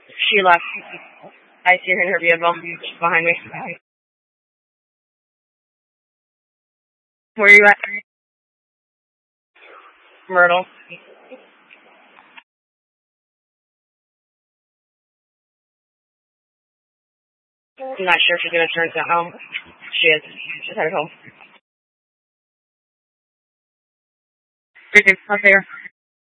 She left. I see her in her vehicle. She's behind me. Where are you at? Myrtle. I'm not sure if she's going to turn to home. She is. She's headed home. Okay, I'll see her.